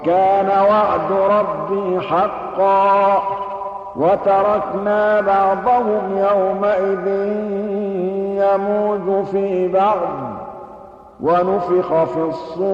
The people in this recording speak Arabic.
كان وعد ربي حقا وتركنا بعضهم يومئذ يموج في بعض ونفخ في الصور